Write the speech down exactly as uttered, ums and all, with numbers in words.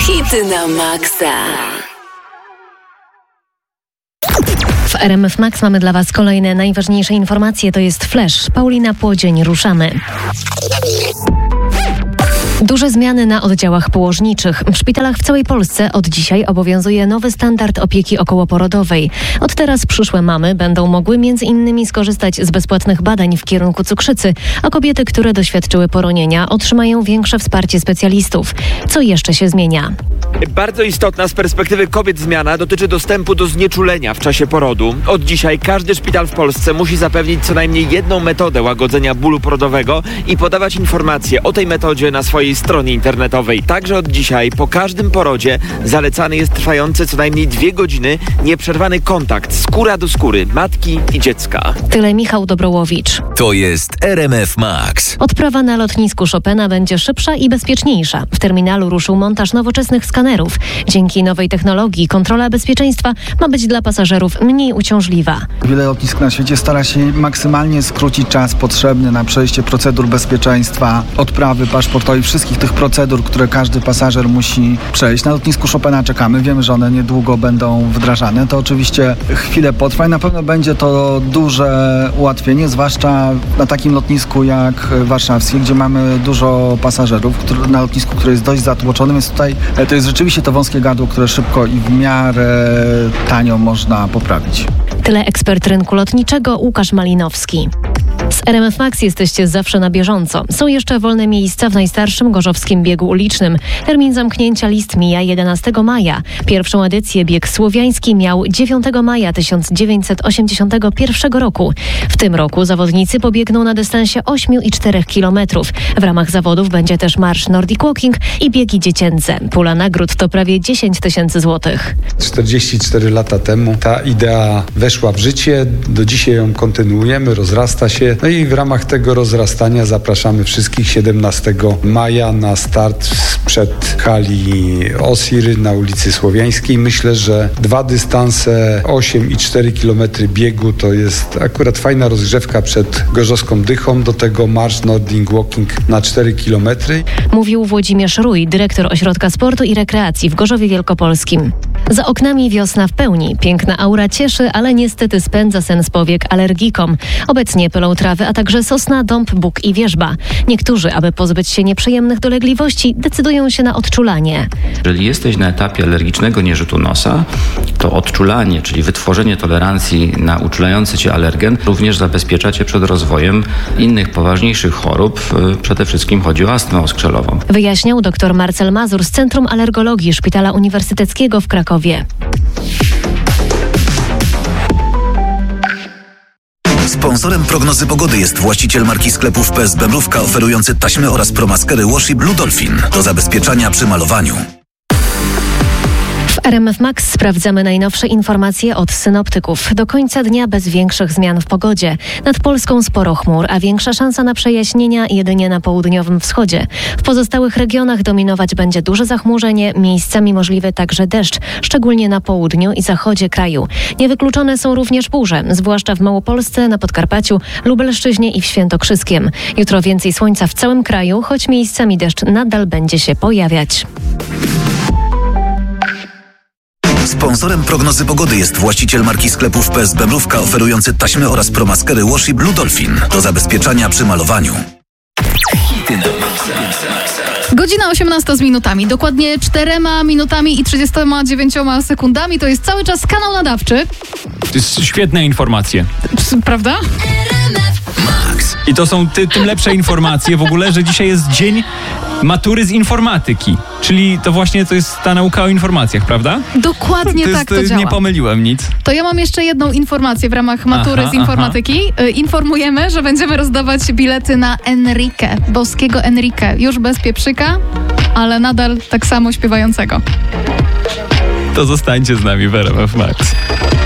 Hity na maksa. W R M F Max mamy dla Was kolejne najważniejsze informacje. To jest Flash. Paulina Płodzień, ruszamy. Duże zmiany na oddziałach położniczych. W szpitalach w całej Polsce od dzisiaj obowiązuje nowy standard opieki okołoporodowej. Od teraz przyszłe mamy będą mogły między innymi skorzystać z bezpłatnych badań w kierunku cukrzycy, a kobiety, które doświadczyły poronienia, otrzymają większe wsparcie specjalistów. Co jeszcze się zmienia? Bardzo istotna z perspektywy kobiet zmiana dotyczy dostępu do znieczulenia w czasie porodu. Od dzisiaj każdy szpital w Polsce musi zapewnić co najmniej jedną metodę łagodzenia bólu porodowego i podawać informacje o tej metodzie na swojej stronie internetowej. Także od dzisiaj po każdym porodzie zalecany jest trwający co najmniej dwie godziny nieprzerwany kontakt skóra do skóry matki i dziecka. Tyle Michał Dobrołowicz. To jest R M F Max. Odprawa na lotnisku Chopina będzie szybsza i bezpieczniejsza. W terminalu ruszył montaż nowoczesnych skanerów. Dzięki nowej technologii kontrola bezpieczeństwa ma być dla pasażerów mniej uciążliwa. Wiele lotnisk na świecie stara się maksymalnie skrócić czas potrzebny na przejście procedur bezpieczeństwa, odprawy paszportowej, wszystkich tych procedur, które każdy pasażer musi przejść. Na lotnisku Chopina czekamy, wiemy, że one niedługo będą wdrażane. To oczywiście chwilę potrwa i na pewno będzie to duże ułatwienie, zwłaszcza na takim lotnisku jak warszawskie, gdzie mamy dużo pasażerów, który, na lotnisku, które jest dość zatłoczone, więc tutaj to jest rzeczywiście to wąskie gardło, które szybko i w miarę tanio można poprawić. Tyle ekspert rynku lotniczego Łukasz Malinowski. Z R M F Max jesteście zawsze na bieżąco. Są jeszcze wolne miejsca w najstarszym gorzowskim biegu ulicznym. Termin zamknięcia list mija jedenastego maja. Pierwszą edycję bieg słowiański miał dziewiątego maja tysiąc dziewięćset osiemdziesiątego pierwszego roku. W tym roku zawodnicy pobiegną na dystansie osiem i cztery kilometrów. W ramach zawodów będzie też marsz Nordic Walking i biegi dziecięce. Pula nagród to prawie dziesięć tysięcy złotych. czterdzieści cztery lata temu ta idea weszła w życie. Do dzisiaj ją kontynuujemy, rozrasta się. No i w ramach tego rozrastania zapraszamy wszystkich siedemnastego maja na start przed hali Osiry na ulicy Słowiańskiej. Myślę, że dwa dystanse, osiem i cztery kilometry biegu to jest akurat fajna rozgrzewka przed gorzowską Dychą. Do tego marsz Nordic Walking na cztery kilometry. Mówił Włodzimierz Rój, dyrektor Ośrodka Sportu i Rekreacji w Gorzowie Wielkopolskim. Za oknami wiosna w pełni. Piękna aura cieszy, ale niestety spędza sen z powiek alergikom. Obecnie pylą trawy, a także sosna, dąb, bóg i wierzba. Niektórzy, aby pozbyć się nieprzyjemnych dolegliwości, decydują się na odczulanie. Jeżeli jesteś na etapie alergicznego nierzutu nosa, to odczulanie, czyli wytworzenie tolerancji na uczulający cię alergen, również zabezpiecza cię przed rozwojem innych poważniejszych chorób. Przede wszystkim chodzi o astmę oskrzelową. Wyjaśniał dr Marcel Mazur z Centrum Alergologii Szpitala Uniwersyteckiego w Krakowie. Sponsorem prognozy pogody jest właściciel marki sklepów P S B Mrówka, oferujący taśmy oraz promaskery Washi Blue Dolphin do zabezpieczania przy malowaniu. W R M F Max sprawdzamy najnowsze informacje od synoptyków. Do końca dnia bez większych zmian w pogodzie. Nad Polską sporo chmur, a większa szansa na przejaśnienia jedynie na południowym wschodzie. W pozostałych regionach dominować będzie duże zachmurzenie, miejscami możliwy także deszcz, szczególnie na południu i zachodzie kraju. Niewykluczone są również burze, zwłaszcza w Małopolsce, na Podkarpaciu, Lubelszczyźnie i w Świętokrzyskiem. Jutro więcej słońca w całym kraju, choć miejscami deszcz nadal będzie się pojawiać. Sponsorem prognozy pogody jest właściciel marki sklepów P S B Mrówka, oferujący taśmy oraz promaskery Washi Blue Dolphin do zabezpieczania przy malowaniu. Godzina osiemnasta z minutami, dokładnie czterema minutami i trzydziestoma dziewięcioma sekundami. To jest cały czas kanał nadawczy. To jest świetne informacje. Prawda? Max. I to są ty, tym lepsze informacje w ogóle, że dzisiaj jest dzień matury z informatyki. Czyli to właśnie to jest ta nauka o informacjach, prawda? Dokładnie to jest, tak to, to działa. Nie pomyliłem nic. To ja mam jeszcze jedną informację w ramach matury aha, z informatyki. Aha. Informujemy, że będziemy rozdawać bilety na Enrique, boskiego Enrique. Już bez pieprzyka, ale nadal tak samo śpiewającego. To zostańcie z nami w R M F Max.